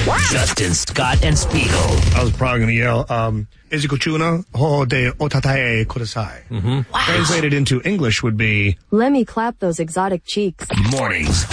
Justin, Scott, and Spiegel. I was probably going to yell, Izikuchuna ho de otatae kudasai. Translated into English would be, let me clap those exotic cheeks. Mornings